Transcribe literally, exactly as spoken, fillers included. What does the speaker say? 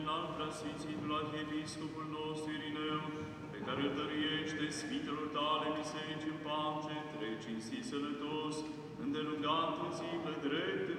înalt preasfințitul Arhiepiscopul nostru Irineu, pe care îl dăruiește Sfintelor tale biserici în pace, treci cinsti sănătos, îndelungat în zile drepte